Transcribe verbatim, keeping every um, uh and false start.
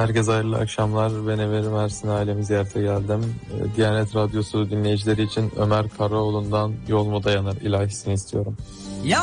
Herkese hayırlı akşamlar. Ben Everi Mersin ailemi ziyarete geldim. Diyanet Radyosu dinleyicileri için Ömer Karaoğlu'ndan Yol Mu Dayanır ilahisini istiyorum.